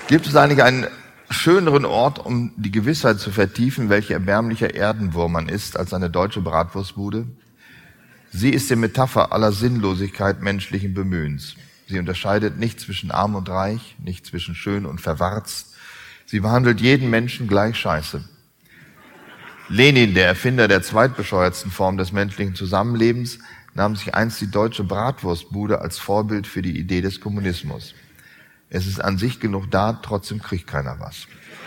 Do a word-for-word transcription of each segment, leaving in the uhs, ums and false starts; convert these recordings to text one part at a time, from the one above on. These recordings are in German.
Gibt es eigentlich einen schöneren Ort, um die Gewissheit zu vertiefen, welch erbärmlicher Erdenwurm man ist, als eine deutsche Bratwurstbude? Sie ist die Metapher aller Sinnlosigkeit menschlichen Bemühens. Sie unterscheidet nicht zwischen arm und reich, nicht zwischen schön und verwarzt. Sie behandelt jeden Menschen gleich scheiße. Lenin, der Erfinder der zweitbescheuertsten Form des menschlichen Zusammenlebens, nahm sich einst die deutsche Bratwurstbude als Vorbild für die Idee des Kommunismus. Es ist an sich genug da, trotzdem kriegt keiner was.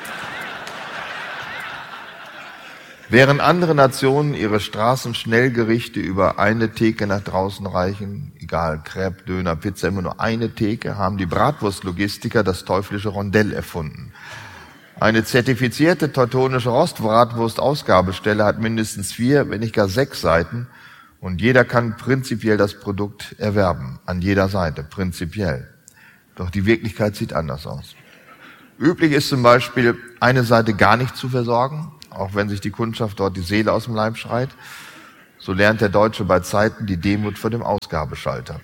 Während andere Nationen ihre Straßenschnellgerichte über eine Theke nach draußen reichen, egal, Crepe, Döner, Pizza, immer nur eine Theke, haben die Bratwurstlogistiker das teuflische Rondell erfunden. Eine zertifizierte teutonische Rostbratwurst-Ausgabestelle hat mindestens vier, wenn nicht gar sechs Seiten und jeder kann prinzipiell das Produkt erwerben, an jeder Seite, prinzipiell. Doch die Wirklichkeit sieht anders aus. Üblich ist zum Beispiel, eine Seite gar nicht zu versorgen, auch wenn sich die Kundschaft dort die Seele aus dem Leib schreit. So lernt der Deutsche bei Zeiten die Demut vor dem Ausgabeschalter.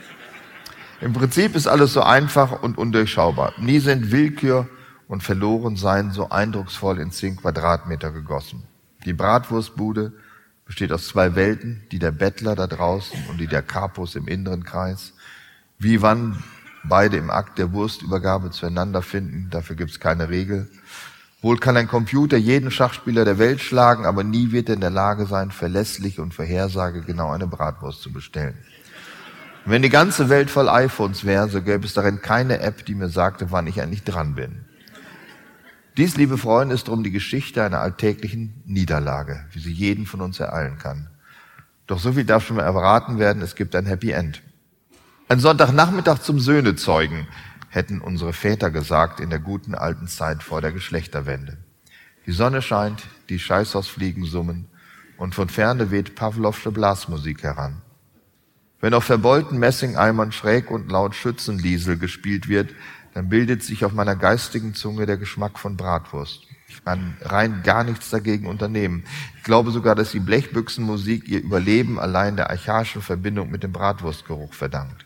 Im Prinzip ist alles so einfach und undurchschaubar. Nie sind Willkür und Verlorensein so eindrucksvoll in zehn Quadratmeter gegossen. Die Bratwurstbude besteht aus zwei Welten, die der Bettler da draußen und die der Kapus im inneren Kreis. Wie wann beide im Akt der Wurstübergabe zueinander finden, dafür gibt es keine Regel. Wohl kann ein Computer jeden Schachspieler der Welt schlagen, aber nie wird er in der Lage sein, verlässlich und vorhersagegenau eine Bratwurst zu bestellen. Und wenn die ganze Welt voll iPhones wäre, so gäbe es darin keine App, die mir sagte, wann ich eigentlich dran bin. Dies, liebe Freunde, ist darum die Geschichte einer alltäglichen Niederlage, wie sie jeden von uns ereilen kann. Doch so viel darf schon mal erraten werden, es gibt ein Happy End. Ein Sonntagnachmittag zum Söhnezeugen, hätten unsere Väter gesagt in der guten alten Zeit vor der Geschlechterwende. Die Sonne scheint, die Scheißhausfliegen summen und von ferne weht Pawlowsche Blasmusik heran. Wenn auf verbeulten Messingeimern schräg und laut Schützenliesel gespielt wird, dann bildet sich auf meiner geistigen Zunge der Geschmack von Bratwurst. Ich kann rein gar nichts dagegen unternehmen. Ich glaube sogar, dass die Blechbüchsenmusik ihr Überleben allein der archaischen Verbindung mit dem Bratwurstgeruch verdankt.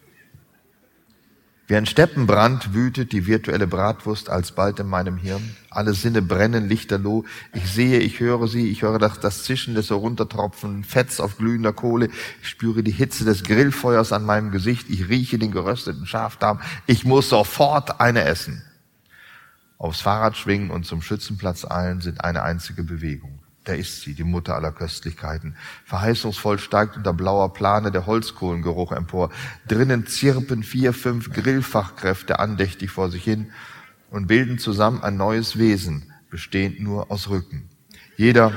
Wie ein Steppenbrand wütet die virtuelle Bratwurst alsbald in meinem Hirn. Alle Sinne brennen lichterloh. Ich sehe, ich höre sie, ich höre das, das Zischen des heruntertropfenden Fetts auf glühender Kohle. Ich spüre die Hitze des Grillfeuers an meinem Gesicht. Ich rieche den gerösteten Schafdarm. Ich muss sofort eine essen. Aufs Fahrrad schwingen und zum Schützenplatz eilen sind eine einzige Bewegung. Da ist sie, die Mutter aller Köstlichkeiten. Verheißungsvoll steigt unter blauer Plane der Holzkohlengeruch empor. Drinnen zirpen vier, fünf Grillfachkräfte andächtig vor sich hin und bilden zusammen ein neues Wesen, bestehend nur aus Rücken. Jeder,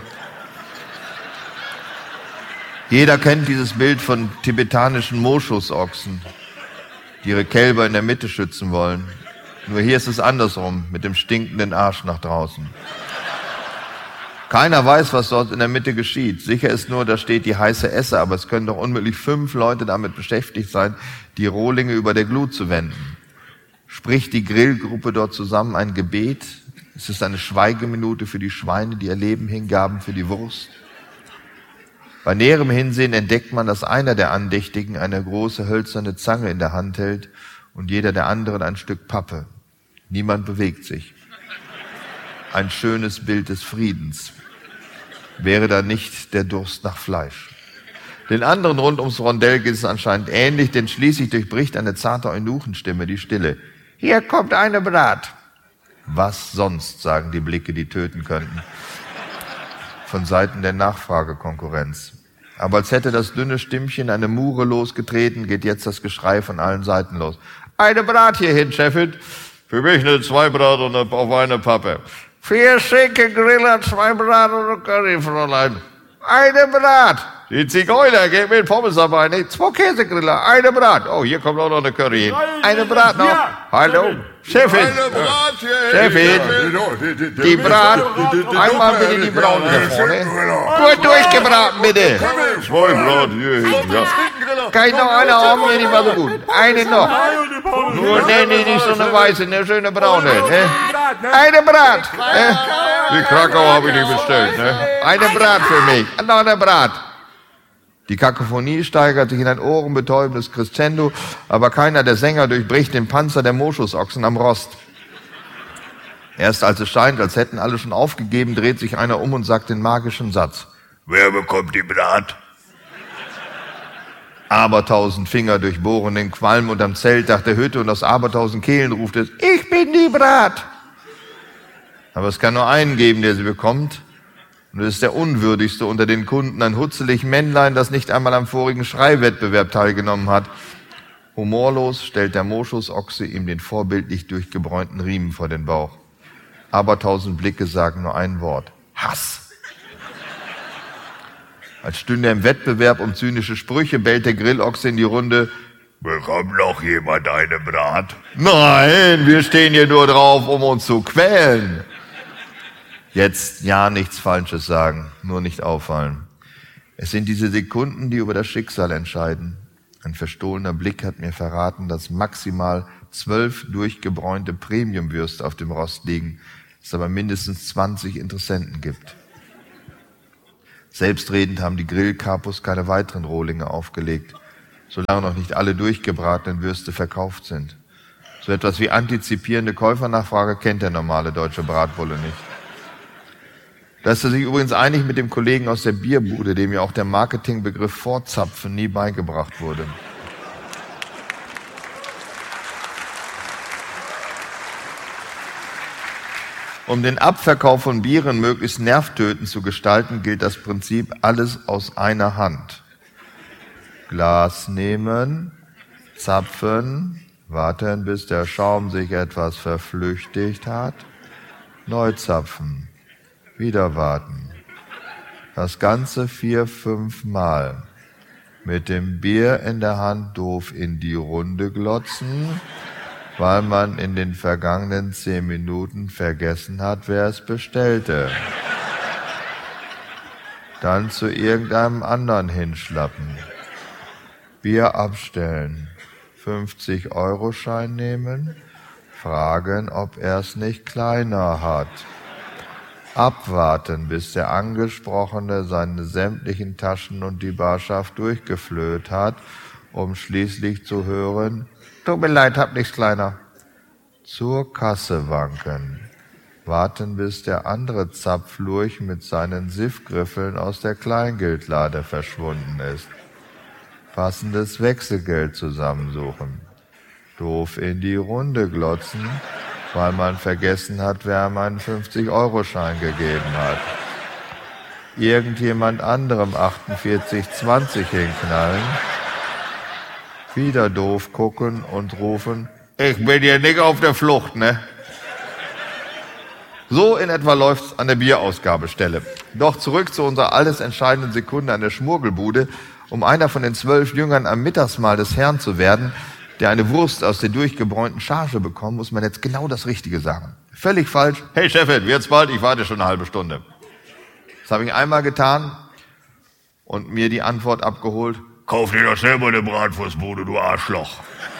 jeder kennt dieses Bild von tibetanischen Moschusochsen, die ihre Kälber in der Mitte schützen wollen. Nur hier ist es andersrum, mit dem stinkenden Arsch nach draußen. Keiner weiß, was dort in der Mitte geschieht. Sicher ist nur, da steht die heiße Esse, aber es können doch unmöglich fünf Leute damit beschäftigt sein, die Rohlinge über der Glut zu wenden. Spricht die Grillgruppe dort zusammen ein Gebet? Es ist eine Schweigeminute für die Schweine, die ihr Leben hingaben für die Wurst. Bei näherem Hinsehen entdeckt man, dass einer der Andächtigen eine große hölzerne Zange in der Hand hält und jeder der anderen ein Stück Pappe. Niemand bewegt sich. Ein schönes Bild des Friedens. Wäre da nicht der Durst nach Fleisch. Den anderen rund ums Rondell geht es anscheinend ähnlich, denn schließlich durchbricht eine zarte Eunuchenstimme die Stille. Hier kommt eine Brat. Was sonst, sagen die Blicke, die töten könnten. Von Seiten der Nachfragekonkurrenz. Aber als hätte das dünne Stimmchen eine Mure losgetreten, geht jetzt das Geschrei von allen Seiten los. Eine Brat hierhin, Chefin. Für mich eine Zweibrat und eine, auf eine Pappe. Vier schicke Griller, zwei Brat und eine Curry, Fräulein. Eine Brat. Die Zigeuner geht mit Pommes dabei, nicht? Zwei Käsegriller, eine Brat. Oh, hier kommt auch noch eine Curry hin. Eine Brat noch. Hallo. Chefin. Eine Brat hier. Chefin. Die Brat. Einmal bitte die braune da vorne. Gut durchgebraten, bitte. Zwei Brat hier hin, ja. Kann ich noch eine haben? Nee, die war so gut. Eine noch. Nur, nee, nee, nicht so eine weiße, eine schöne braune. Ne? Eine Brat. Ne? Die Krakau habe ich nicht bestellt. Ne? Eine Brat für mich. Noch eine Brat. Die Kakophonie steigert sich in ein ohrenbetäubendes Crescendo, aber keiner der Sänger durchbricht den Panzer der Moschusochsen am Rost. Erst als es scheint, als hätten alle schon aufgegeben, dreht sich einer um und sagt den magischen Satz. Wer bekommt die Brat? Abertausend Finger durchbohren den Qualm unterm Zeltdach der Hütte und aus abertausend Kehlen ruft es, ich bin die Brat. Aber es kann nur einen geben, der sie bekommt. Und es ist der unwürdigste unter den Kunden, ein hutzelig Männlein, das nicht einmal am vorigen Schreiwettbewerb teilgenommen hat. Humorlos stellt der Moschusochse ihm den vorbildlich durchgebräunten Riemen vor den Bauch. Abertausend Blicke sagen nur ein Wort. Hass. Als stünde er im Wettbewerb um zynische Sprüche, bellt der Grillochse in die Runde. Bekommt noch jemand eine Brat? Nein, wir stehen hier nur drauf, um uns zu quälen. Jetzt ja nichts Falsches sagen, nur nicht auffallen. Es sind diese Sekunden, die über das Schicksal entscheiden. Ein verstohlener Blick hat mir verraten, dass maximal zwölf durchgebräunte Premiumwürste auf dem Rost liegen, es aber mindestens zwanzig Interessenten gibt. Selbstredend haben die Grillkapus keine weiteren Rohlinge aufgelegt, solange noch nicht alle durchgebratenen Würste verkauft sind. So etwas wie antizipierende Käufernachfrage kennt der normale deutsche Bratbulle nicht. Da ist er sich übrigens einig mit dem Kollegen aus der Bierbude, dem ja auch der Marketingbegriff Vorzapfen nie beigebracht wurde. Um den Abverkauf von Bieren möglichst nervtötend zu gestalten, gilt das Prinzip alles aus einer Hand. Glas nehmen, zapfen, warten, bis der Schaum sich etwas verflüchtigt hat, neu zapfen. Wieder warten. Das Ganze vier, fünf Mal. Mit dem Bier in der Hand doof in die Runde glotzen, weil man in den vergangenen zehn Minuten vergessen hat, wer es bestellte. Dann zu irgendeinem anderen hinschlappen. Bier abstellen. fünfzig Euro Schein nehmen. Fragen, ob er es nicht kleiner hat. Abwarten, bis der Angesprochene seine sämtlichen Taschen und die Barschaft durchgeflöht hat, um schließlich zu hören, tut mir leid, hab nichts kleiner. Zur Kasse wanken. Warten, bis der andere Zapflurch mit seinen Siffgriffeln aus der Kleingeldlade verschwunden ist. Passendes Wechselgeld zusammensuchen. Doof in die Runde glotzen, weil man vergessen hat, wer einem einen fünfzig Euro Schein gegeben hat. Irgendjemand anderem achtundvierzig zwanzig hinknallen, wieder doof gucken und rufen, ich bin hier nicht auf der Flucht, ne? So in etwa läuft's an der Bierausgabestelle. Doch zurück zu unserer alles entscheidenden Sekunde an der Schmurgelbude. Um einer von den zwölf Jüngern am Mittagsmahl des Herrn zu werden, der eine Wurst aus der durchgebräunten Charge bekommt, muss man jetzt genau das Richtige sagen. Völlig falsch. Hey Chefin, wird's bald? Ich warte schon eine halbe Stunde. Das habe ich einmal getan und mir die Antwort abgeholt. Kauf dir doch selber eine Bratwurstbude, du Arschloch.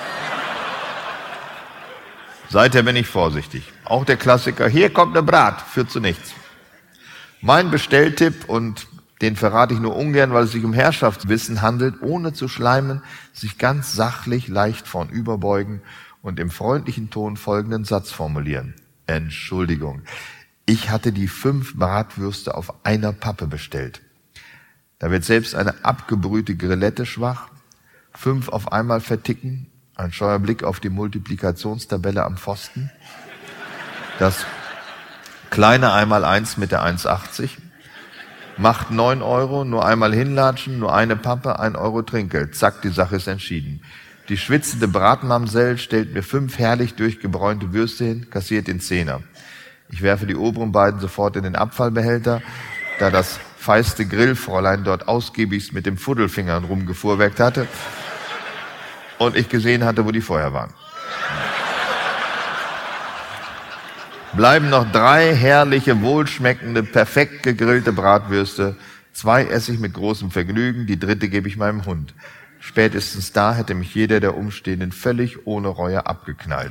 Seither bin ich vorsichtig. Auch der Klassiker, hier kommt eine Brat, führt zu nichts. Mein Bestelltipp, und den verrate ich nur ungern, weil es sich um Herrschaftswissen handelt, ohne zu schleimen, sich ganz sachlich leicht vornüberbeugen und im freundlichen Ton folgenden Satz formulieren. Entschuldigung, ich hatte die fünf Bratwürste auf einer Pappe bestellt. Da wird selbst eine abgebrühte Grillette schwach, fünf auf einmal verticken, ein scheuer Blick auf die Multiplikationstabelle am Pfosten, das kleine Einmaleins mit der eins achtzig, macht neun Euro, nur einmal hinlatschen, nur eine Pappe, ein Euro Trinkgeld. Zack, die Sache ist entschieden. Die schwitzende Bratmamsell stellt mir fünf herrlich durchgebräunte Würste hin, kassiert den Zehner. Ich werfe die oberen beiden sofort in den Abfallbehälter, da das feiste Grillfräulein dort ausgiebigst mit dem Fuddelfingern rumgefuhrwerkt hatte und ich gesehen hatte, wo die vorher waren. Bleiben noch drei herrliche, wohlschmeckende, perfekt gegrillte Bratwürste. Zwei esse ich mit großem Vergnügen, die dritte gebe ich meinem Hund. Spätestens da hätte mich jeder der Umstehenden völlig ohne Reue abgeknallt.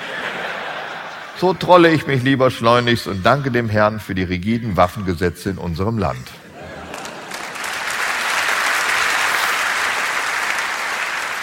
So trolle ich mich lieber schleunigst und danke dem Herrn für die rigiden Waffengesetze in unserem Land.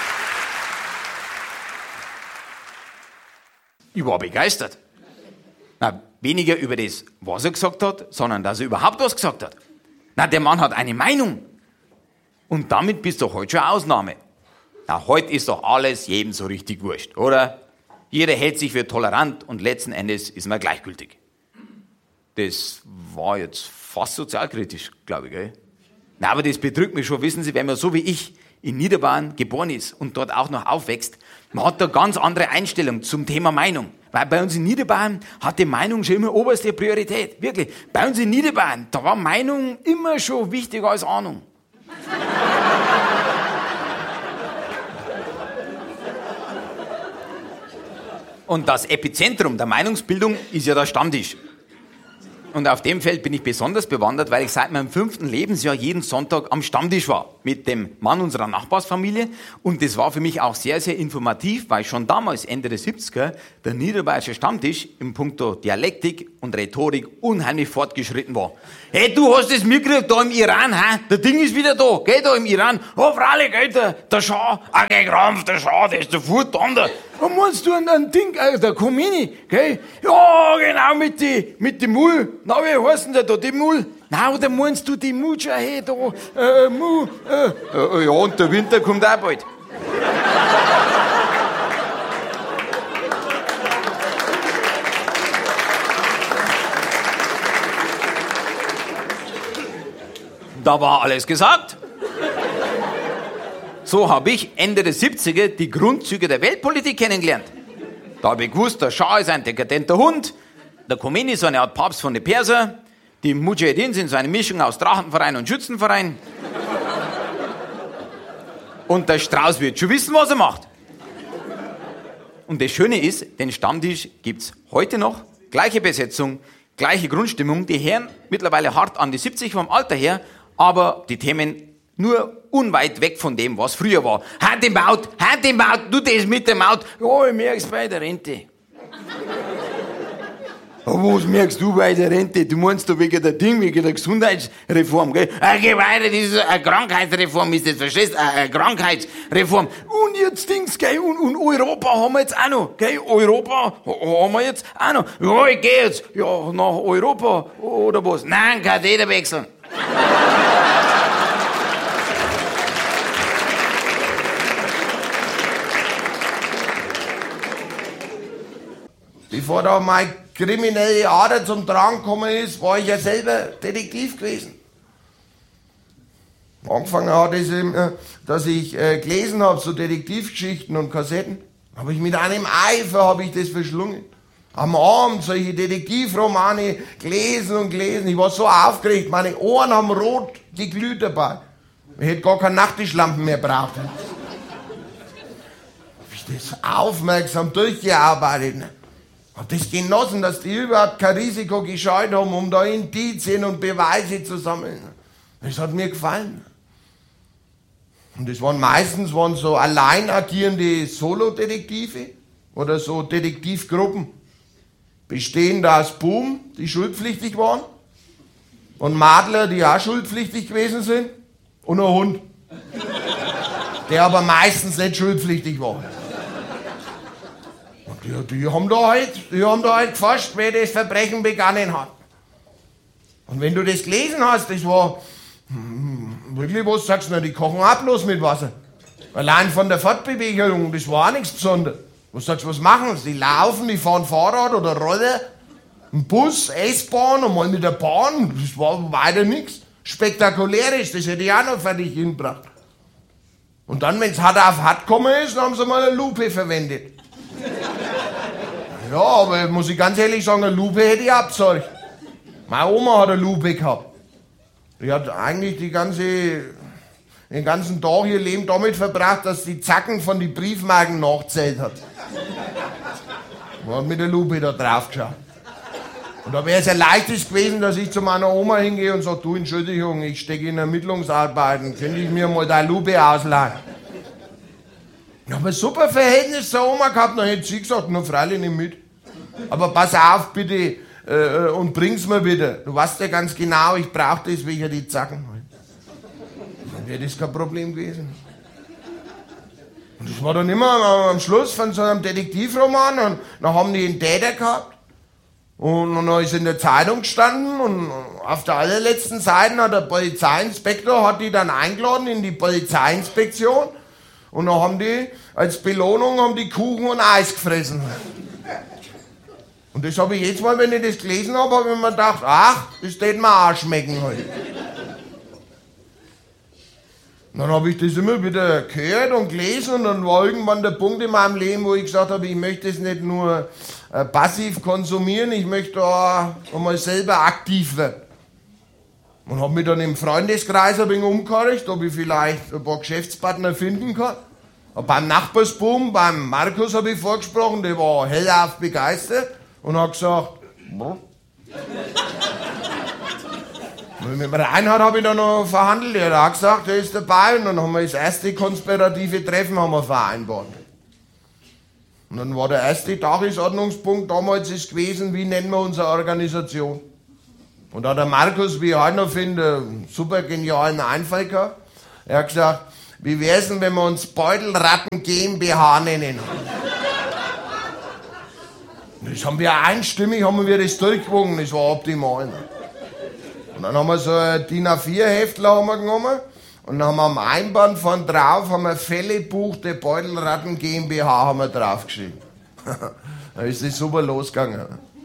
Ich war begeistert. Na, weniger über das, was er gesagt hat, sondern dass er überhaupt was gesagt hat. Na, der Mann hat eine Meinung. Und damit bist du heute schon eine Ausnahme. Na, heute ist doch alles jedem so richtig wurscht, oder? Jeder hält sich für tolerant und letzten Endes ist man gleichgültig. Das war jetzt fast sozialkritisch, glaube ich, gell? Na, aber das bedrückt mich schon. Wissen Sie, wenn man so wie ich in Niederbayern geboren ist und dort auch noch aufwächst, man hat da ganz andere Einstellung zum Thema Meinung. Weil bei uns in Niederbayern hat die Meinung schon immer oberste Priorität. Wirklich. Bei uns in Niederbayern, da war Meinung immer schon wichtiger als Ahnung. Und das Epizentrum der Meinungsbildung ist ja der Stammtisch. Und auf dem Feld bin ich besonders bewandert, weil ich seit meinem fünften Lebensjahr jeden Sonntag am Stammtisch war. Mit dem Mann unserer Nachbarsfamilie. Und das war für mich auch sehr, sehr informativ, weil schon damals, Ende der siebziger, der niederbayerische Stammtisch im Punkto Dialektik und Rhetorik unheimlich fortgeschritten war. Hey, du hast das mitgekriegt, da im Iran, hä? Der Ding ist wieder da, gell, da im Iran. Oh, Fraulich, gell, der, der Schah, ah, gell, Krampf, der Schah, der ist sofort da. Und meinst du an ein Ding, äh, der Khomeini, gell? Ja, genau, mit die, mit dem Mul. Na, wie heißt denn der da, die Mul? Na, oder meinst du die Mujahid, da, äh, Mu, äh, äh, ja, und der Winter kommt auch bald. Da war alles gesagt. So habe ich Ende der siebziger die Grundzüge der Weltpolitik kennengelernt. Da habe ich gewusst, der Schah ist ein dekadenter Hund, der Khomeini ist so eine Art Papst von den Persern, die Mujahedin sind so eine Mischung aus Drachenverein und Schützenverein. Und der Strauß wird schon wissen, was er macht. Und das Schöne ist, den Stammtisch gibt's heute noch, gleiche Besetzung, gleiche Grundstimmung, die Herren mittlerweile hart an die siebzig vom Alter her, aber die Themen nur unweit weg von dem, was früher war. Hand im Maut, Hand im Maut, du das mit dem Maut. Ja, ich merk's bei der Rente. Aber was merkst du bei der Rente? Du meinst doch wegen der Ding, wegen der Gesundheitsreform, gell? Äh, geh weiter, das ist eine Krankheitsreform, ist das, verstehst? Eine Krankheitsreform. Und jetzt Dings, gell? Und, und Europa haben wir jetzt auch noch, gell? Europa haben wir jetzt auch noch. Ja, ich geh jetzt. Ja, nach Europa, oder was? Nein, Katheter wechseln. Bevor da meine kriminelle Ader zum Tragen gekommen ist, war ich ja selber Detektiv gewesen. Angefangen hat es, dass ich gelesen habe, so Detektivgeschichten und Kassetten. Habe ich mit einem Eifer habe ich das verschlungen. Am Abend solche Detektivromane gelesen und gelesen. Ich war so aufgeregt, meine Ohren haben rot geglüht dabei. Ich hätte gar keine Nachttischlampen mehr braucht. Habe ich das aufmerksam durchgearbeitet. Hab das genossen, dass die überhaupt kein Risiko gescheut haben, um da Indizien und Beweise zu sammeln. Das hat mir gefallen. Und das waren meistens waren so allein agierende Solo-Detektive oder so Detektivgruppen, bestehend aus Buben, die schuldpflichtig waren, und Madler, die auch schuldpflichtig gewesen sind, und ein Hund, der aber meistens nicht schuldpflichtig war. Die, die, haben da halt, die haben da halt gefasst, wer das Verbrechen begangen hat. Und wenn du das gelesen hast, das war hm, wirklich, was sagst du, die kochen auch bloß mit Wasser. Allein von der Fortbewegung, das war auch nichts Besonderes. Was sagst du, was machen sie? Die laufen, die fahren Fahrrad oder Roller, ein Bus, S-Bahn und mal mit der Bahn. Das war weiter nichts. Spektakuläres, das hätte ich auch noch fertig hingebracht. Und dann, wenn es hart auf hart gekommen ist, dann haben sie mal eine Lupe verwendet. Ja, aber muss ich ganz ehrlich sagen, eine Lupe hätte ich abgesorgt. Meine Oma hat eine Lupe gehabt. Die hat eigentlich die ganze, den ganzen Tag ihr Leben damit verbracht, dass sie die Zacken von den Briefmarken nachgezählt hat. Man hat mit der Lupe da drauf geschaut. Und da wäre es ja leichtes gewesen, dass ich zu meiner Oma hingehe und sage, du, Entschuldigung, ich stecke in Ermittlungsarbeiten, könnte ich mir mal deine Lupe ausleihen? Ich habe ein super Verhältnis zur Oma gehabt, dann hätte sie gesagt, na freilich nicht mit. Aber pass auf bitte äh, und bring's mir bitte. Du weißt ja ganz genau, ich brauche das wegen die Zacken. Dann wäre das kein Problem gewesen. Und das war dann immer am Schluss von so einem Detektivroman und dann haben die einen Täter gehabt Und, und dann ist in der Zeitung gestanden und auf der allerletzten Seite hat der Polizeiinspektor hat die dann eingeladen in die Polizeiinspektion und dann haben die als Belohnung haben die Kuchen und Eis gefressen. Und das habe ich jetzt mal, wenn ich das gelesen habe, habe ich mir gedacht, ach, das täte mir auch schmecken heute. Dann habe ich das immer wieder gehört und gelesen und dann war irgendwann der Punkt in meinem Leben, wo ich gesagt habe, ich möchte es nicht nur äh, passiv konsumieren, ich möchte auch mal selber aktiv werden. Und habe mich dann im Freundeskreis ein wenig umgehorcht, ob ich vielleicht ein paar Geschäftspartner finden kann. Und beim Nachbarsbuben, beim Markus habe ich vorgesprochen, der war hellauf begeistert und hat gesagt, Brr. Und mit dem Reinhard habe ich dann noch verhandelt, er hat auch gesagt, er ist dabei und dann haben wir das erste konspirative Treffen haben wir vereinbart. Und dann war der erste Tagesordnungspunkt damals ist gewesen, wie nennen wir unsere Organisation. Und da hat der Markus, wie ich heute noch finde, einen super genialen Einfall gehabt. Er hat gesagt, wie wär's denn, wenn wir uns Beutelratten GmbH nennen? Das haben wir einstimmig, haben wir das durchgewogen, das war optimal. Und dann haben wir so ein D I N A vier Heftler haben wir genommen und dann haben wir am Einband von drauf haben wir Fällebuch der Beutelratten GmbH haben wir draufgeschrieben. Da ist es super losgegangen.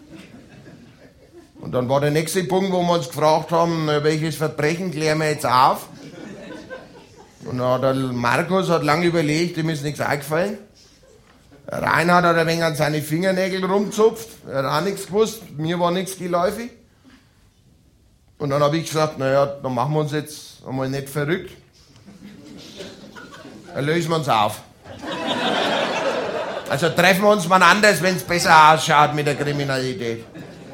Und dann war der nächste Punkt, wo wir uns gefragt haben, welches Verbrechen klären wir jetzt auf. Und dann hat der Markus hat lange überlegt, ihm ist nichts eingefallen. Der Reinhard hat ein wenig an seine Fingernägel rumgezupft, er hat auch nichts gewusst, mir war nichts geläufig. Und dann habe ich gesagt, naja, dann machen wir uns jetzt einmal nicht verrückt. Dann lösen wir uns auf. Also treffen wir uns mal anders, wenn es besser ausschaut mit der Kriminalität.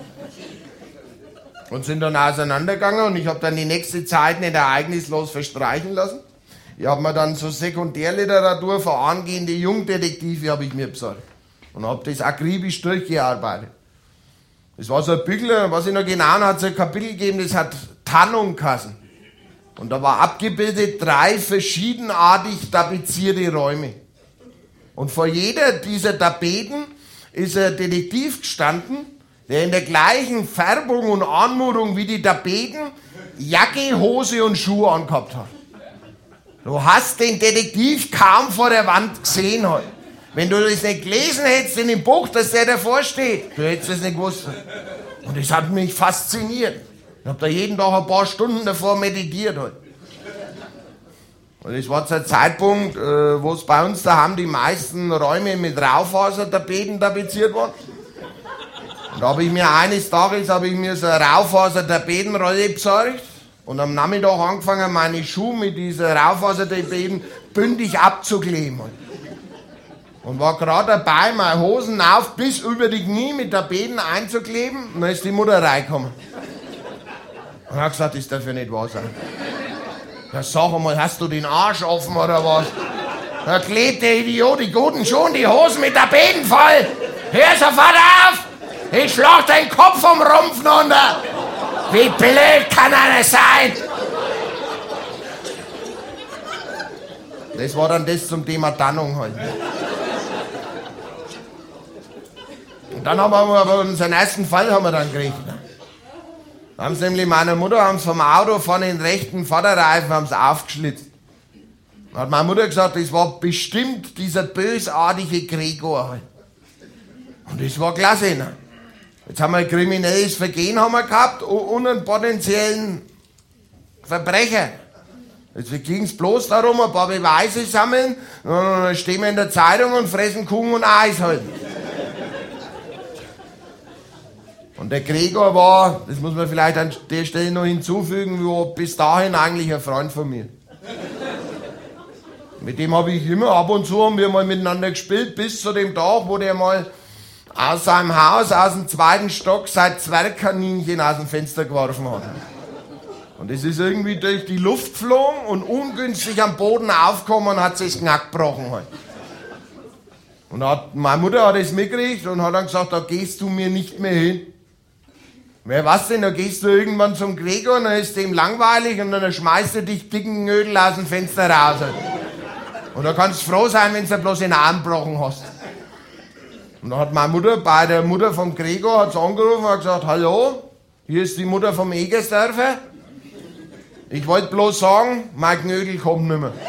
Und sind dann auseinandergegangen und ich habe dann die nächste Zeit nicht ereignislos verstreichen lassen. Ich habe mir dann so Sekundärliteratur für angehende Jungdetektive habe ich mir besorgt. Und habe das akribisch durchgearbeitet. Das war so ein Büchler, was ich noch genau hat es ein Kapitel gegeben, das hat Tannungkassen. Und da war abgebildet drei verschiedenartig tapezierte Räume. Und vor jeder dieser Tapeten ist ein Detektiv gestanden, der in der gleichen Färbung und Anmutung wie die Tapeten Jacke, Hose und Schuhe angehabt hat. Du hast den Detektiv kaum vor der Wand gesehen heute. Wenn du das nicht gelesen hättest in dem Buch, dass der davor steht, du hättest es nicht gewusst. Und das hat mich fasziniert. Ich habe da jeden Tag ein paar Stunden davor meditiert heute. Und das war der Zeitpunkt, wo es bei uns daheim die meisten Räume mit Raufasertapeten tapeziert waren. Und da habe ich mir eines Tages habe ich mir so eine Raufasertapetenrolle besorgt und am Nachmittag angefangen, meine Schuhe mit dieser Raufasertapeten bündig abzukleben. Und war gerade dabei, meine Hosen auf bis über die Knie mit Tapeten einzukleben. Und dann ist die Mutter reingekommen. Und hat gesagt, das darf ja nicht wahr sein. Ja, sag einmal, hast du den Arsch offen oder was? Da klebt der Idiot die guten Schuhe, die Hosen mit Tapeten voll. Hör sofort auf! Ich schlag deinen Kopf vom Rumpf runter. Wie blöd kann einer sein? Das war dann das zum Thema Tannung heute. Und dann haben wir aber unseren ersten Fall haben wir dann gekriegt. Da haben sie nämlich meiner Mutter haben's vom Auto vorne den rechten Vorderreifen haben's aufgeschlitzt. Da hat meine Mutter gesagt, das war bestimmt dieser bösartige Gregor. Und das war klasse. Ne? Jetzt haben wir ein kriminelles Vergehen haben wir gehabt und einen potenziellen Verbrecher. Jetzt ging es bloß darum, ein paar Beweise sammeln, und dann stehen wir in der Zeitung und fressen Kuchen und Eis halt. Und der Gregor war, das muss man vielleicht an der Stelle noch hinzufügen, war bis dahin eigentlich ein Freund von mir. Mit dem habe ich immer ab und zu haben wir mal miteinander gespielt, bis zu dem Tag, wo der mal aus seinem Haus, aus dem zweiten Stock, sein Zwergkaninchen aus dem Fenster geworfen hat. Und es ist irgendwie durch die Luft geflogen und ungünstig am Boden aufgekommen und hat sich das Knack gebrochen. Halt. Und hat, meine Mutter hat es mitgekriegt und hat dann gesagt, da gehst du mir nicht mehr hin. Wer was denn, da gehst du irgendwann zum Gregor und dann ist dem langweilig und dann schmeißt er dich dicken Knödel aus dem Fenster raus. Und da kannst du froh sein, wenn du bloß den Arm gebrochen hast. Und dann hat meine Mutter bei der Mutter vom Gregor hat's angerufen und hat gesagt, hallo, hier ist die Mutter vom Egersdörfer. Ich wollte bloß sagen, mein Knödel kommt nicht mehr.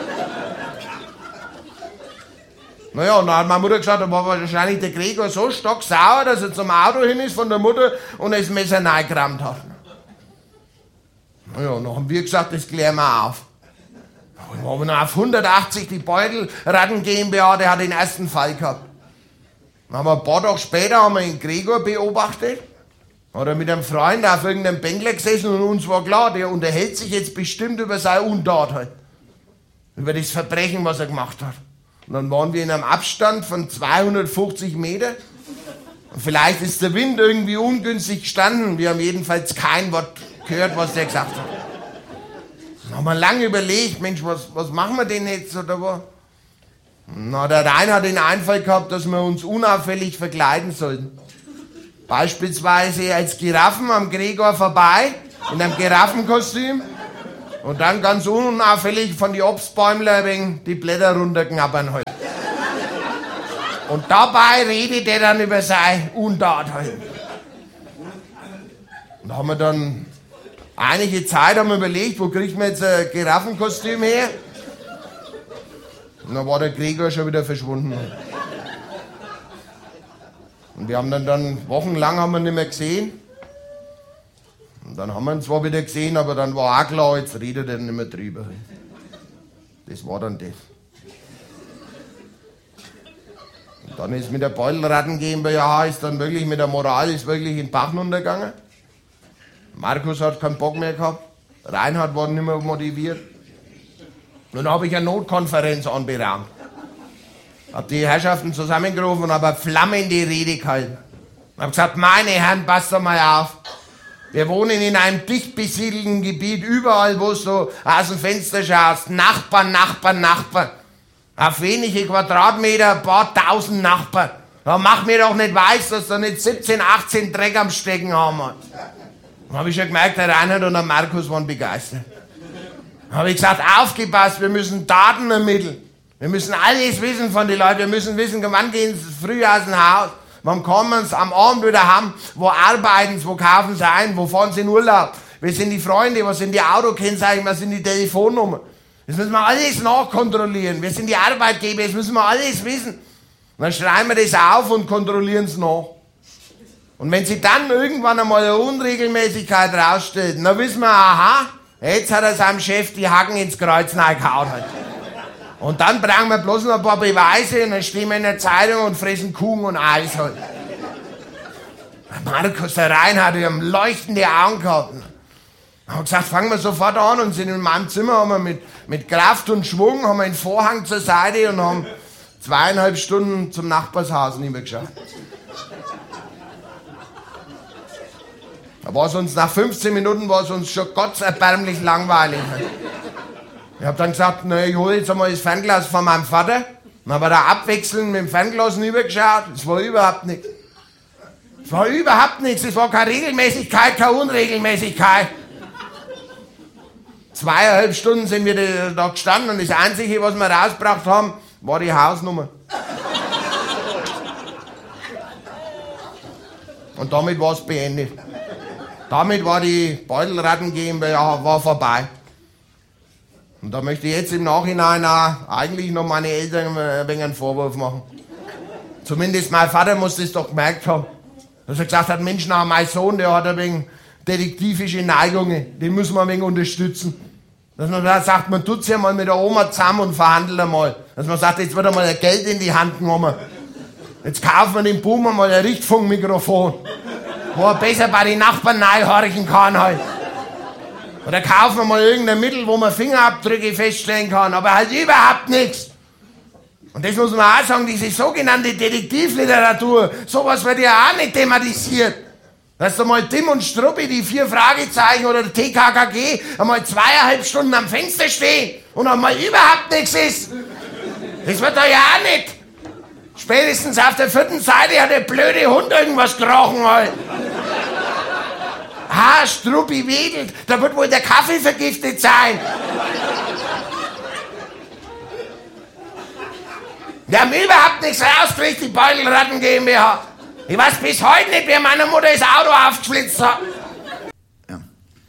Naja, und dann hat meine Mutter gesagt, da war wahrscheinlich der Gregor so stocksauer, dass er zum Auto hin ist von der Mutter und das Messer reingerammt hat. Naja, und dann haben wir gesagt, das klären wir auf. Dann haben wir noch auf hundertachtzig die Beutelratten GmbH, der hat den ersten Fall gehabt. Dann haben wir ein paar Tage später haben wir den Gregor beobachtet. Hat er mit einem Freund auf irgendeinem Bänkler gesessen und uns war klar, der unterhält sich jetzt bestimmt über seine Untat halt. Über das Verbrechen, was er gemacht hat. Und dann waren wir in einem Abstand von zweihundertfünfzig Meter. Und vielleicht ist der Wind irgendwie ungünstig gestanden. Wir haben jedenfalls kein Wort gehört, was der gesagt hat. Dann haben wir lange überlegt, Mensch, was, was machen wir denn jetzt? Oder was? Na, der Rainer hat den Einfall gehabt, dass wir uns unauffällig verkleiden sollten. Beispielsweise als Giraffen am Gregor vorbei, in einem Giraffenkostüm. Und dann ganz unauffällig von die Obstbäumler wegen die Blätter runterknabbern halt. Und dabei redet er dann über seine Untat halt. Und da haben wir dann einige Zeit haben wir überlegt, wo kriegt man jetzt ein Giraffenkostüm her? Und dann war der Gregor schon wieder verschwunden. Und wir haben dann, dann wochenlang haben wir ihn nicht mehr gesehen. Und dann haben wir ihn zwar wieder gesehen, aber dann war auch klar, jetzt redet er nicht mehr drüber. Das war dann das. Und dann ist mit der Beutelratten GmbH ist dann wirklich mit der Moral ist wirklich in den Bach runtergegangen. Markus hat keinen Bock mehr gehabt. Reinhard war nicht mehr motiviert. Und dann habe ich eine Notkonferenz anberaumt. Hab die Herrschaften zusammengerufen und habe eine flammende Rede gehalten. Hab gesagt, meine Herren, passt doch mal auf. Wir wohnen in einem dicht besiedelten Gebiet, überall, wo du aus dem Fenster schaust. Nachbarn, Nachbarn, Nachbarn. Auf wenige Quadratmeter, ein paar tausend Nachbarn. Da mach mir doch nicht weiß, dass da nicht siebzehn, achtzehn Dreck am Stecken haben. Dann habe ich schon gemerkt, der Reinhard und der Markus waren begeistert. Dann habe ich gesagt, aufgepasst, wir müssen Daten ermitteln. Wir müssen alles wissen von den Leuten. Wir müssen wissen, wann gehen sie früh aus dem Haus, wann kommen sie am Abend wieder heim, wo arbeiten sie, wo kaufen sie ein, wo fahren sie in Urlaub. Wer sind die Freunde, was sind die Autokennzeichen, was sind die Telefonnummern. Das müssen wir alles nachkontrollieren. Wer sind die Arbeitgeber, das müssen wir alles wissen. Und dann schreiben wir das auf und kontrollieren es nach. Und wenn sie dann irgendwann einmal eine Unregelmäßigkeit rausstellt, dann wissen wir, aha, jetzt hat er seinem Chef die Hacken ins Kreuz reingehauen. Und dann brauchen wir bloß noch ein paar Beweise und dann stehen wir in der Zeitung und fressen Kuchen und Eis halt. Markus, der Reinhard, die haben leuchtende Augen gehabt. Haben gesagt, fangen wir sofort an und sind in meinem Zimmer, haben wir mit, mit Kraft und Schwung, haben wir einen Vorhang zur Seite und haben zweieinhalb Stunden zum Nachbarshaus nicht mehr geschaut. Da war es uns nach fünfzehn Minuten war es uns schon gottserbärmlich langweilig. Ich hab dann gesagt, na, ich hole jetzt einmal das Fernglas von meinem Vater. Dann haben wir da abwechselnd mit dem Fernglas rübergeschaut. Es war überhaupt nichts. Es war überhaupt nichts. Es war keine Regelmäßigkeit, keine Unregelmäßigkeit. Zweieinhalb Stunden sind wir da gestanden und das Einzige, was wir rausgebracht haben, war die Hausnummer. Und damit war es beendet. Damit war die Beutelratten GmbH war vorbei. Und da möchte ich jetzt im Nachhinein auch eigentlich noch meine Eltern ein wenig einen Vorwurf machen. Zumindest mein Vater muss das doch gemerkt haben. Dass er gesagt hat, Mensch, na, mein Sohn, der hat ein wenig detektivische Neigungen, den müssen wir ein wenig unterstützen. Dass man da sagt, man tut sich ja mal mit der Oma zusammen und verhandelt einmal. Dass man sagt, jetzt wird einmal Geld in die Hand genommen. Jetzt kaufen wir dem Buben mal ein Richtfunkmikrofon, wo er besser bei den Nachbarn reinhorchen kann halt. Oder kaufen wir mal irgendein Mittel, wo man Fingerabdrücke feststellen kann, aber halt überhaupt nichts. Und das muss man auch sagen, diese sogenannte Detektivliteratur, sowas wird ja auch nicht thematisiert. Dass da mal Tim und Struppi, die vier Fragezeichen oder der T K K G, einmal zweieinhalb Stunden am Fenster stehen und einmal überhaupt nichts ist. Das wird da ja auch nicht. Spätestens auf der vierten Seite hat der blöde Hund irgendwas gerochen halt. Ah, Struppi wedelt, da wird wohl der Kaffee vergiftet sein. Wir haben überhaupt nichts rausgekriegt, die Beutelratten GmbH. Ich weiß bis heute nicht, wie meine Mutter das Auto aufgeschlitzt hat. Ja,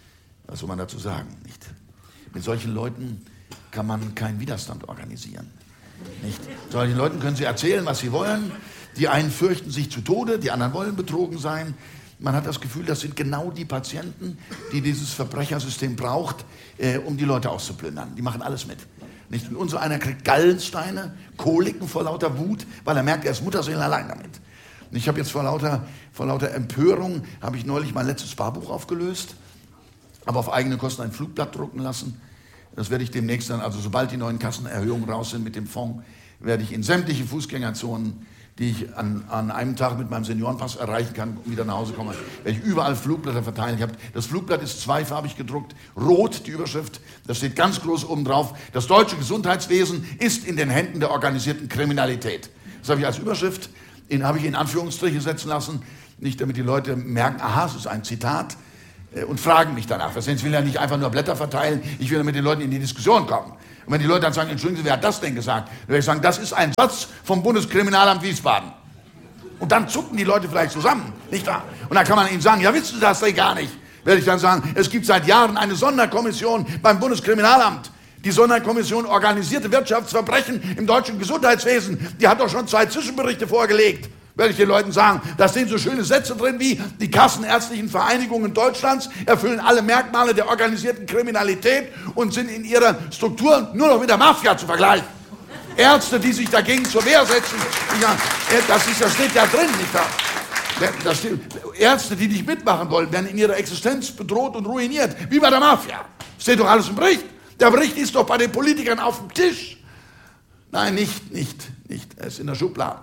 was soll man dazu sagen, nicht? Mit solchen Leuten kann man keinen Widerstand organisieren, nicht? Solchen Leuten können Sie erzählen, was Sie wollen. Die einen fürchten sich zu Tode, die anderen wollen betrogen sein. Man hat das Gefühl, das sind genau die Patienten, die dieses Verbrechersystem braucht, äh, um die Leute auszuplündern. Die machen alles mit. Nicht? Und unser einer kriegt Gallensteine, Koliken vor lauter Wut, weil er merkt, er ist Mutterseelen allein damit. Und ich habe jetzt vor lauter, vor lauter Empörung, habe ich neulich mein letztes Sparbuch aufgelöst, habe auf eigene Kosten ein Flugblatt drucken lassen. Das werde ich demnächst dann, also sobald die neuen Kassenerhöhungen raus sind mit dem Fonds, werde ich in sämtliche Fußgängerzonen, die ich an, an einem Tag mit meinem Seniorenpass erreichen kann und wieder nach Hause komme, werde ich überall Flugblätter verteilen. Ich hab, das Flugblatt ist zweifarbig gedruckt, rot die Überschrift, da steht ganz groß oben drauf, das deutsche Gesundheitswesen ist in den Händen der organisierten Kriminalität. Das habe ich als Überschrift, in, habe ich in Anführungsstriche setzen lassen, nicht damit die Leute merken, aha, es ist ein Zitat, äh, und fragen mich danach. Das heißt, ich will ja nicht einfach nur Blätter verteilen, ich will ja mit den Leuten in die Diskussion kommen. Und wenn die Leute dann sagen, entschuldigen Sie, wer hat das denn gesagt? Dann werde ich sagen, das ist ein Satz vom Bundeskriminalamt Wiesbaden. Und dann zucken die Leute vielleicht zusammen, nicht wahr? Und dann kann man ihnen sagen, ja, wissen Sie das denn gar nicht? Werde ich dann sagen, es gibt seit Jahren eine Sonderkommission beim Bundeskriminalamt. Die Sonderkommission organisierte Wirtschaftsverbrechen im deutschen Gesundheitswesen. Die hat doch schon zwei Zwischenberichte vorgelegt. Werde ich den Leuten sagen, da stehen so schöne Sätze drin wie, die kassenärztlichen Vereinigungen Deutschlands erfüllen alle Merkmale der organisierten Kriminalität und sind in ihrer Struktur nur noch mit der Mafia zu vergleichen. Ärzte, die sich dagegen zur Wehr setzen, ja, das, ist, das steht ja drin, nicht wahr? Das steht, Ärzte, die nicht mitmachen wollen, werden in ihrer Existenz bedroht und ruiniert, wie bei der Mafia. Steht doch alles im Bericht. Der Bericht ist doch bei den Politikern auf dem Tisch. Nein, nicht, nicht, nicht. Er ist in der Schublade.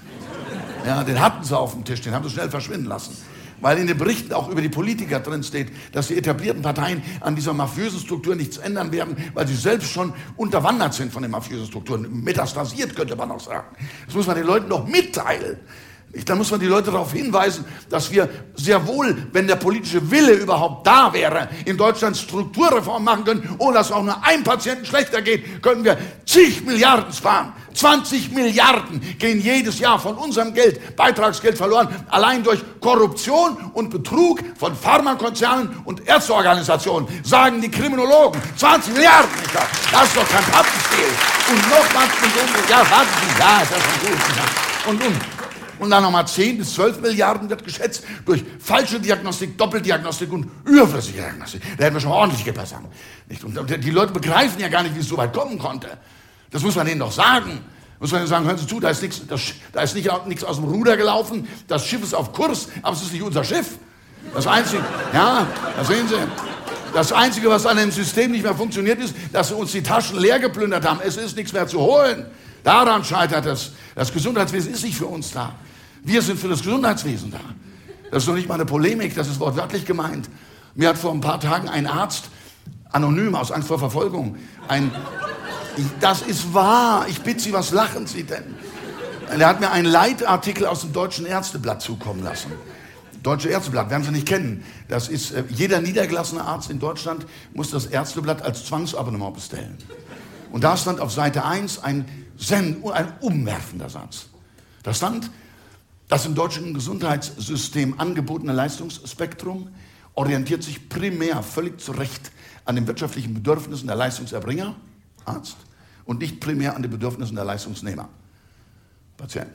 Ja, den hatten sie auf dem Tisch, den haben sie schnell verschwinden lassen. Weil in den Berichten auch über die Politiker drin steht, dass die etablierten Parteien an dieser mafiösen Struktur nichts ändern werden, weil sie selbst schon unterwandert sind von den mafiösen Strukturen. Metastasiert, könnte man auch sagen. Das muss man den Leuten doch mitteilen. Da muss man die Leute darauf hinweisen, dass wir sehr wohl, wenn der politische Wille überhaupt da wäre, in Deutschland Strukturreformen machen können, ohne dass auch nur einem Patienten schlechter geht, könnten wir zig Milliarden sparen. zwanzig Milliarden gehen jedes Jahr von unserem Geld, Beitragsgeld verloren, allein durch Korruption und Betrug von Pharmakonzernen und Ärzteorganisationen, sagen die Kriminologen. zwanzig Milliarden, nicht wahr? Das ist doch kein Pappenspiel. Und noch zwanzig Millionen, ja, warten Sie, ja, ist ja schon gut. Und, und. Und dann nochmal zehn bis zwölf Milliarden wird geschätzt durch falsche Diagnostik, Doppeldiagnostik und überflüssige Diagnostik. Da hätten wir schon mal ordentlich gebessert. Und die Leute begreifen ja gar nicht, wie es so weit kommen konnte. Das muss man denen doch sagen. Muss man denen sagen, hören Sie zu, da ist nichts, das, da ist nicht, nichts aus dem Ruder gelaufen, das Schiff ist auf Kurs, aber es ist nicht unser Schiff. Das Einzige, ja, da sehen Sie, das Einzige, was an dem System nicht mehr funktioniert, ist, dass sie uns die Taschen leer geplündert haben. Es ist nichts mehr zu holen. Daran scheitert es. Das Gesundheitswesen ist nicht für uns da. Wir sind für das Gesundheitswesen da. Das ist noch nicht mal eine Polemik, das ist wortwörtlich gemeint. Mir hat vor ein paar Tagen ein Arzt, anonym, aus Angst vor Verfolgung, ein, ich, das ist wahr, ich bitte Sie, was lachen Sie denn? Er hat mir einen Leitartikel aus dem Deutschen Ärzteblatt zukommen lassen. Deutsche Ärzteblatt, werden Sie nicht kennen. Das ist, äh, jeder niedergelassene Arzt in Deutschland muss das Ärzteblatt als Zwangsabonnement bestellen. Und da stand auf Seite eins ein, ein umwerfender Satz. Da stand, das im deutschen Gesundheitssystem angebotene Leistungsspektrum orientiert sich primär völlig zu Recht an den wirtschaftlichen Bedürfnissen der Leistungserbringer, Arzt, und nicht primär an den Bedürfnissen der Leistungsnehmer, Patient.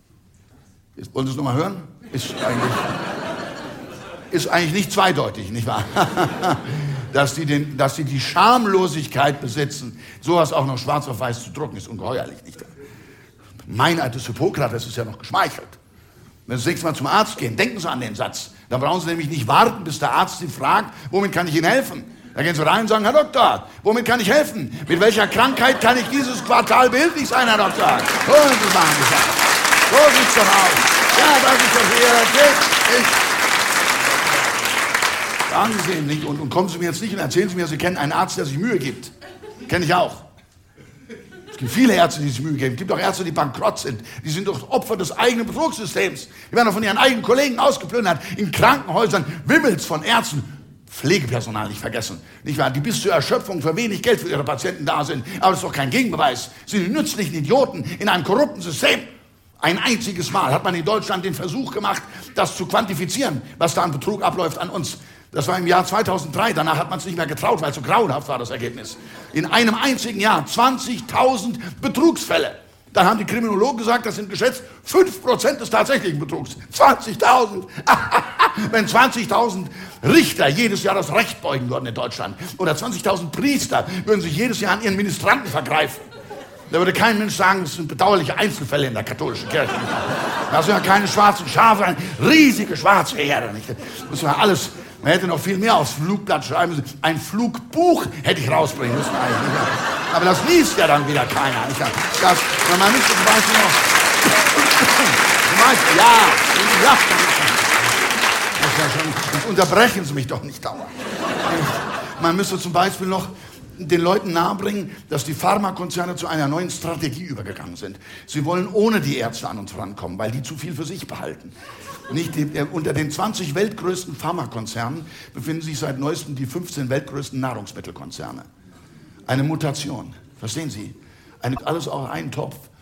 Jetzt, wollen Sie es nochmal hören? Ist eigentlich, ist eigentlich nicht zweideutig, nicht wahr? Dass die, den, dass die die Schamlosigkeit besitzen, sowas auch noch schwarz auf weiß zu drucken, ist ungeheuerlich, nicht wahr? Meinheit des Hippokrates ist ja noch geschmeichelt. Wenn Sie das nächste Mal zum Arzt gehen, denken Sie an den Satz. Da brauchen Sie nämlich nicht warten, bis der Arzt Sie fragt, womit kann ich Ihnen helfen? Da gehen Sie rein und sagen, Herr Doktor, womit kann ich helfen? Mit welcher Krankheit kann ich dieses Quartal behilflich sein, Herr Doktor? Holen Sie es mal an, so sieht's doch aus. Ja, das ist doch Realität. Ich sagen Sie es eben nicht und, und kommen Sie mir jetzt nicht und erzählen Sie mir, Sie kennen einen Arzt, der sich Mühe gibt. Kenne ich auch. Es gibt viele Ärzte, die sich Mühe geben. Es gibt auch Ärzte, die bankrott sind. Die sind doch Opfer des eigenen Betrugssystems. Die werden doch von ihren eigenen Kollegen ausgeplündert. In Krankenhäusern wimmelt's von Ärzten. Pflegepersonal nicht vergessen. Nicht wahr? Die bis zur Erschöpfung für wenig Geld für ihre Patienten da sind. Aber das ist doch kein Gegenbeweis. Sie sind die nützlichen Idioten in einem korrupten System. Ein einziges Mal hat man in Deutschland den Versuch gemacht, das zu quantifizieren, was da an Betrug abläuft an uns. Das war im Jahr zweitausenddrei. Danach hat man es nicht mehr getraut, weil so grauenhaft war das Ergebnis. In einem einzigen Jahr zwanzigtausend Betrugsfälle. Dann haben die Kriminologen gesagt, das sind geschätzt fünf Prozent des tatsächlichen Betrugs. zwanzigtausend. Wenn zwanzigtausend Richter jedes Jahr das Recht beugen würden in Deutschland oder zwanzigtausend Priester würden sich jedes Jahr an ihren Ministranten vergreifen, da würde kein Mensch sagen, das sind bedauerliche Einzelfälle in der katholischen Kirche. Das sind ja keine schwarzen Schafe, riesige schwarze Herde. Das war alles. Man hätte noch viel mehr aufs Flugblatt schreiben müssen. Ein Flugbuch hätte ich rausbringen müssen eigentlich. Aber das liest ja dann wieder keiner. Das, man müsste zum Beispiel noch... Zum Beispiel, ja, ja. Das ist ja schon, jetzt unterbrechen Sie mich doch nicht dauernd. Man müsste zum Beispiel noch den Leuten nahebringen, dass die Pharmakonzerne zu einer neuen Strategie übergegangen sind. Sie wollen ohne die Ärzte an uns rankommen, weil die zu viel für sich behalten. Nicht die, äh, unter den zwanzig weltgrößten Pharmakonzernen befinden sich seit neuestem die fünfzehn weltgrößten Nahrungsmittelkonzerne. Eine Mutation, verstehen Sie? Eine, alles auf einen Topf.